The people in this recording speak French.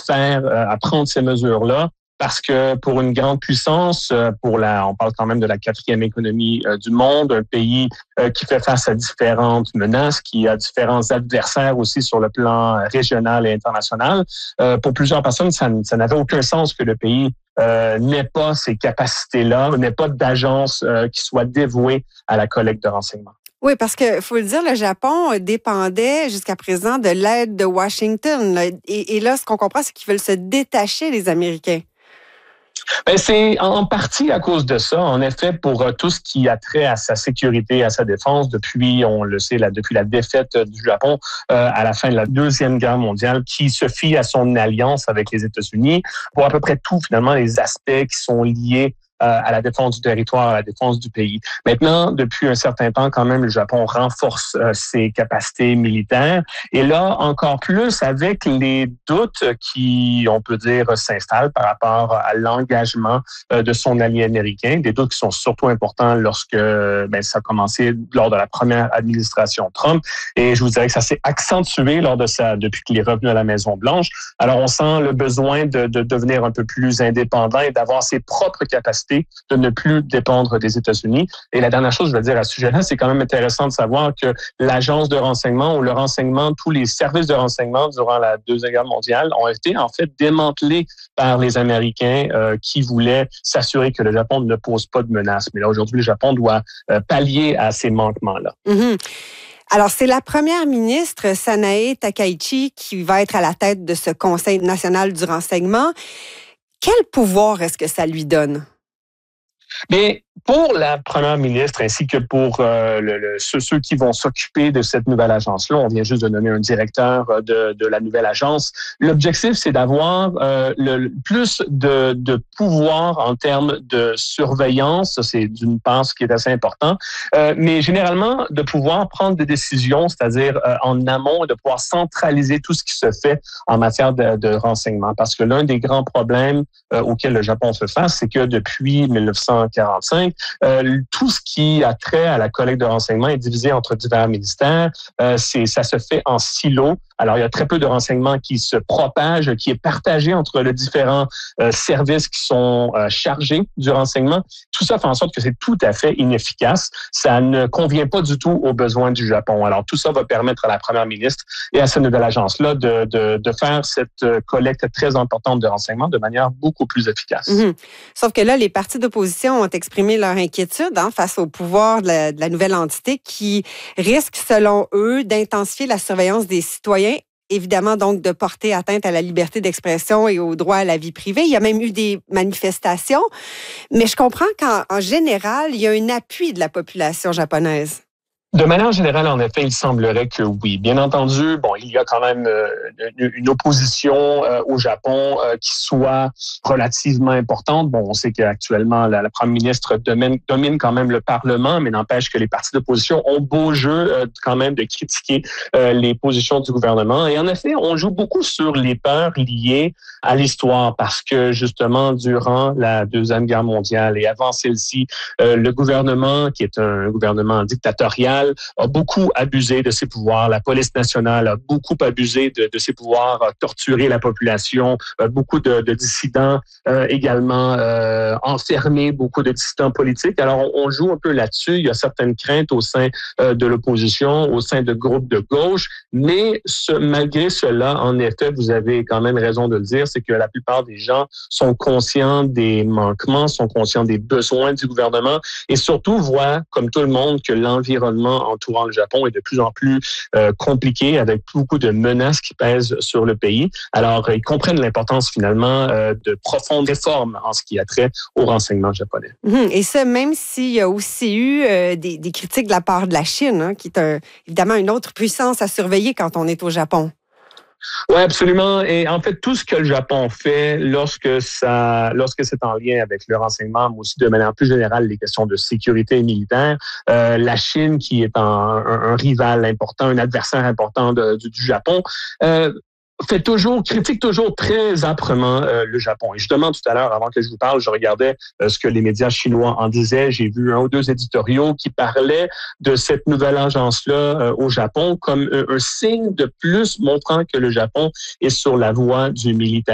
à prendre ces mesures-là. Parce que pour une grande puissance, on parle quand même de la 4e économie du monde, un pays qui fait face à différentes menaces, qui a différents adversaires aussi sur le plan régional et international. Pour plusieurs personnes, ça n'avait aucun sens que le pays n'ait pas ces capacités-là, n'ait pas d'agence qui soit dévouée à la collecte de renseignements. Oui, parce que faut le dire, le Japon dépendait jusqu'à présent de l'aide de Washington. Là. Et là, ce qu'on comprend, c'est qu'ils veulent se détacher, les Américains. Ben, c'est en partie à cause de ça. En effet, pour tout ce qui a trait à sa sécurité, à sa défense, on le sait, depuis la défaite du Japon à la fin de la Deuxième Guerre mondiale, qui se fie à son alliance avec les États-Unis pour à peu près tout, finalement, les aspects qui sont liés à la défense du territoire, à la défense du pays. Maintenant, depuis un certain temps, quand même, le Japon renforce ses capacités militaires. Et là, encore plus avec les doutes qui, on peut dire, s'installent par rapport à l'engagement de son allié américain, des doutes qui sont surtout importants lorsque ça a commencé lors de la première administration Trump. Et je vous dirais que ça s'est accentué depuis qu'il est revenu à la Maison-Blanche. Alors, on sent le besoin de devenir un peu plus indépendant et d'avoir ses propres capacités, de ne plus dépendre des États-Unis. Et la dernière chose, je veux dire à ce sujet-là, c'est quand même intéressant de savoir que l'agence de renseignement ou le renseignement, tous les services de renseignement durant la Deuxième Guerre mondiale ont été en fait démantelés par les Américains qui voulaient s'assurer que le Japon ne pose pas de menaces. Mais là, aujourd'hui, le Japon doit pallier à ces manquements-là. Mm-hmm. Alors, c'est la première ministre, Sanae Takaichi, qui va être à la tête de ce Conseil national du renseignement. Quel pouvoir est-ce que ça lui donne? Mais pour la première ministre ainsi que pour ceux qui vont s'occuper de cette nouvelle agence-là, on vient juste de nommer un directeur de la nouvelle agence. L'objectif, c'est d'avoir le plus de pouvoir en termes de surveillance. Ça, c'est d'une part ce qui est assez important. Mais généralement, de pouvoir prendre des décisions, c'est-à-dire en amont, de pouvoir centraliser tout ce qui se fait en matière de renseignement. Parce que l'un des grands problèmes auxquels le Japon fait face, c'est que depuis 1945, tout ce qui a trait à la collecte de renseignements est divisé entre divers ministères. Ça se fait en silos. Alors, il y a très peu de renseignements qui se propagent, qui est partagé entre les différents services qui sont chargés du renseignement. Tout ça fait en sorte que c'est tout à fait inefficace. Ça ne convient pas du tout aux besoins du Japon. Alors, tout ça va permettre à la première ministre et à cette nouvelle agence-là de faire cette collecte très importante de renseignements de manière beaucoup plus efficace. Mm-hmm. Sauf que là, les partis d'opposition ont exprimé leur inquiétude face au pouvoir de la nouvelle entité qui risque, selon eux, d'intensifier la surveillance des citoyens, évidemment donc de porter atteinte à la liberté d'expression et au droit à la vie privée. Il y a même eu des manifestations, mais je comprends qu'en général, il y a un appui de la population japonaise. De manière générale, en effet, il semblerait que oui. Bien entendu, il y a quand même une opposition au Japon qui soit relativement importante. On sait qu'actuellement, la première ministre domine quand même le Parlement, mais n'empêche que les partis d'opposition ont beau jeu quand même de critiquer les positions du gouvernement. Et en effet, on joue beaucoup sur les peurs liées à l'histoire parce que justement, durant la Deuxième Guerre mondiale et avant celle-ci, le gouvernement, qui est un gouvernement dictatorial, a beaucoup abusé de ses pouvoirs. La police nationale a beaucoup abusé de ses pouvoirs, a torturé la population, beaucoup de dissidents également enfermé beaucoup de dissidents politiques. Alors, on joue un peu là-dessus. Il y a certaines craintes au sein de l'opposition, au sein de groupes de gauche, mais malgré cela, en effet, vous avez quand même raison de le dire, c'est que la plupart des gens sont conscients des manquements, sont conscients des besoins du gouvernement et surtout voient, comme tout le monde, que l'environnement entourant le Japon est de plus en plus compliqué avec beaucoup de menaces qui pèsent sur le pays. Alors, ils comprennent l'importance finalement de profondes réformes en ce qui a trait au renseignement japonais. Et ça, même s'il y a aussi eu des critiques de la part de la Chine, qui est évidemment une autre puissance à surveiller quand on est au Japon. Oui, absolument. Et en fait, tout ce que le Japon fait lorsque c'est en lien avec le renseignement, mais aussi de manière plus générale, les questions de sécurité militaire, la Chine, qui est un rival important, un adversaire important du Japon, critique toujours très âprement le Japon. Et justement, tout à l'heure, avant que je vous parle, je regardais ce que les médias chinois en disaient. J'ai vu 1 ou 2 éditoriaux qui parlaient de cette nouvelle agence-là au Japon comme un signe de plus montrant que le Japon est sur la voie du militarisme.